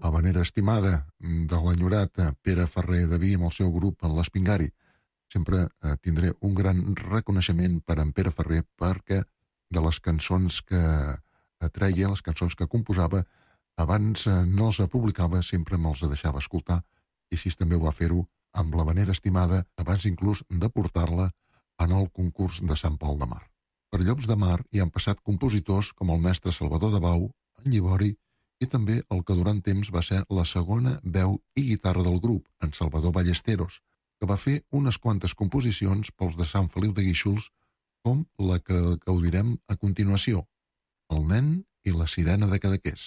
habanera estimada de l'enyorat Pere Ferrer de Vi amb el seu grup l'Espingari. Sempre tindré un gran reconeixement per en Pere Ferrer perquè de les cançons que treia, les cançons que composava, abans no els publicava, sempre me'ls deixava escoltar, i així també ho va fer-ho amb l'habanera estimada, abans inclús de portar-la en el concurs de Sant Pol de Mar. Per Llops de Mar hi han passat compositors com el mestre Salvador de Bau, en Llibori, i també el que durant temps va ser la segona veu i guitarra del grup, en Salvador Ballesteros, que va fer unes quantes composicions pels de Sant Feliu de Guíxols, com la que gaudirem a continuació, El nen i la sirena de Cadaqués.